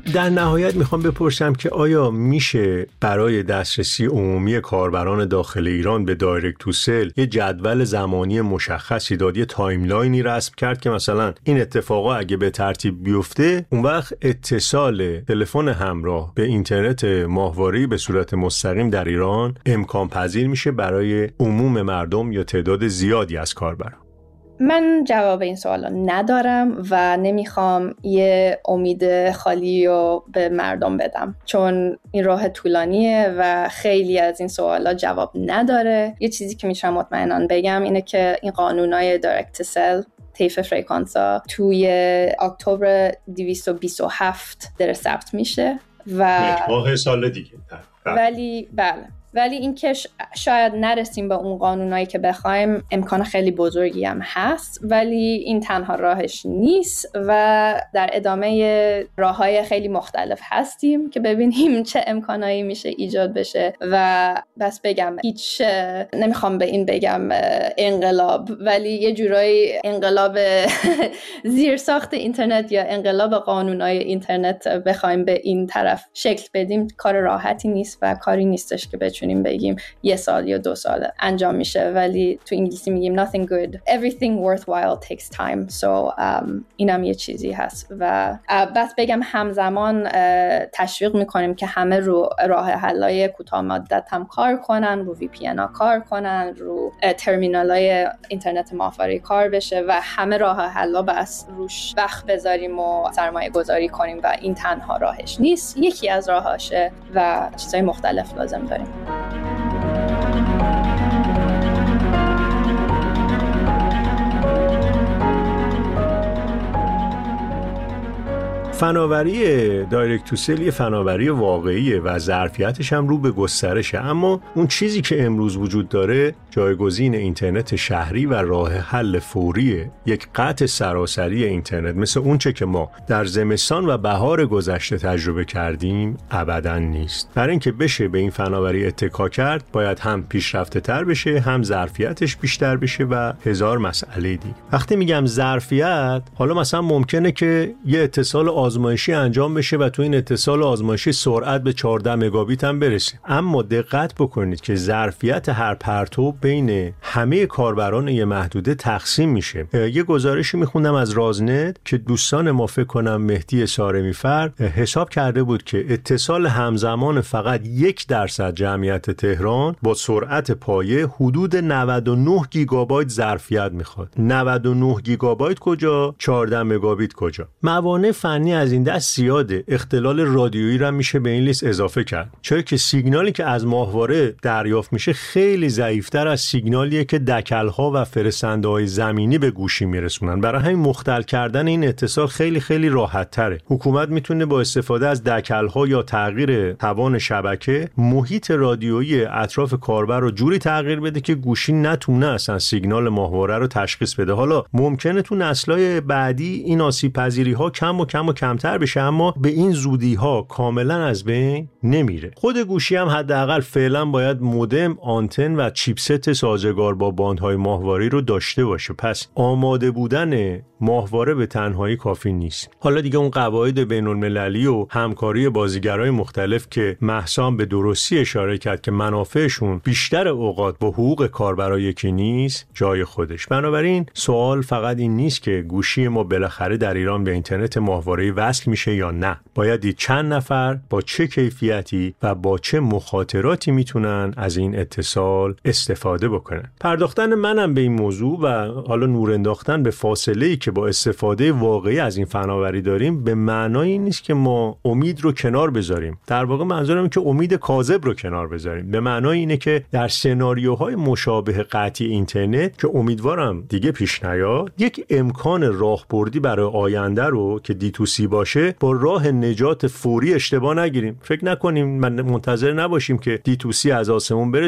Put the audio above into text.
در نهایت میخوام بپرسم که آیا میشه برای دسترسی عمومی کاربران داخل ایران به دایرکت تو سل یه جدول زمانی مشخصی داد، یه تایملاینی رسم کرد که مثلا این اتفاقا اگه به ترتیب بیفته اون وقت اتصال تلفن همراه به اینترنت ماهواره‌ای به صورت مستقیم در ایران امکان پذیر میشه برای عموم مردم یا تعداد زیادی از کاربران؟ من جواب این سوالا ندارم و نمیخوام یه امید خالی رو به مردم بدم، چون این راه طولانیه و خیلی از این سوالا جواب نداره. یه چیزی که میتونم مطمئناً بگم اینه که این قانونای دایرکت سل طیف فرکانسا توی اکتبر 227 در ثبت میشه و ماه سال دیگه. ولی این که شاید نرسیم به اون قانونایی که بخوایم امکان خیلی بزرگی هم هست، ولی این تنها راهش نیست و در ادامه راههای خیلی مختلف هستیم که ببینیم چه امکانایی میشه ایجاد بشه. و بس بگم هیچ نمیخوام به این بگم انقلاب، ولی یه جورایی انقلاب زیرساخت اینترنت یا انقلاب قانونای اینترنت بخوایم به این طرف شکل بدیم کار راحتی نیست و کاری نیستش که بتونیم بگیم یه سال یا 2 سال انجام میشه. ولی تو انگلیسی میگیم nothing good, everything worthwhile takes time. So اینم یه چیزی هست و بس بگم همزمان تشویق میکنیم که همه رو راه حلای کوتاه مدت هم کار کنن، رو VPN ها کار کنن، رو ترمینال های اینترنت ماهواره‌ای کار بشه و همه راه حلا بس روش وقت بذاریم و سرمایه گذاری کنیم و این تنها راهش نیست، یکی از راهاشه و چیزای مختلف لازم داریم. فناوری دایرکت تو سل یه فناوری واقعیه و ظرفیتش هم رو به گسترشه، اما اون چیزی که امروز وجود داره جایگزین اینترنت شهری و راه حل فوریه، یک قطع سراسری اینترنت مثل اون چه که ما در زمستان و بهار گذشته تجربه کردیم ابداً نیست. برای اینکه بشه به این فناوری اتکا کرد باید هم پیشرفته تر بشه، هم ظرفیتش بیشتر بشه و هزار مسئله دیگه. وقتی میگم ظرفیت، حالا مثلا ممکنه که یه اتصال آزمایشی انجام بشه و تو این اتصال آزمایشی سرعت به 14 مگابیت هم برسه، اما دقت بکنید که ظرفیت هر پرتو بین همه کاربران یه محدوده تقسیم میشه. یه گزارشی میخوندم از رازنت که دوستان ما فکر کنم مهدی سارمی‌فر حساب کرده بود که اتصال همزمان فقط 1% جمعیت تهران با سرعت پایه حدود 99 گیگابایت ظرفیت میخواد. 99 گیگابایت کجا؟ 14 مگابیت کجا؟ موانع فنی از این دست زیاده. اختلال رادیویی را میشه به این لیست اضافه کرد، چرا که سیگنالی که از ماهواره دریافت میشه خیلی ضعیف‌تر از سیگنالیه که دکل‌ها و فرستنده‌های زمینی به گوشی میرسونن. برای همین مختل کردن این اتصال خیلی خیلی راحت‌تره. حکومت میتونه با استفاده از دکل‌ها یا تغییر توان شبکه محیط رادیویی اطراف کاربر رو جوری تغییر بده که گوشی نتونه اصلا سیگنال ماهواره رو تشخیص بده. حالا ممکنه تو نسل‌های بعدی این آسیب‌پذیری‌ها کم و کمتر بشه، اما به این زودی‌ها کاملا از بین نمیره. خود گوشی هم حداقل فعلا باید مودم، آنتن و چیپست سازگار با باندهای ماهواره‌ای رو داشته باشه. پس آماده بودن ماهواره به تنهایی کافی نیست. حالا دیگه اون قواعد بین‌المللی و همکاری بازیگرای مختلف که مهسا به درستی اشاره کرد که منافعشون بیشتر اوقات با حقوق کاربرا یکی نیست، جای خودش. بنابراین سوال فقط این نیست که گوشی ما بالاخره در ایران به اینترنت ماهواره‌ای وصل میشه یا نه. باید دید چند نفر با چه کیفیتی و با چه مخاطراتی میتونن از این اتصال استفاده بکنن. پرداختن منم به این موضوع و حالا نور انداختن به فاصله‌ای که با استفاده واقعی از این فناوری داریم به معنای نیست که ما امید رو کنار بذاریم. در واقع منظورم که امید کاذب رو کنار بذاریم. به معنای اینه که در سناریوهای مشابه قطعی اینترنت که امیدوارم دیگه پیش نیاد، یک امکان راهبردی برای آینده رو که D2C باشه با راه نجات فوری اشتباه نگیریم. فکر نکنیم منتظر نباشیم که D2C از آسمون بره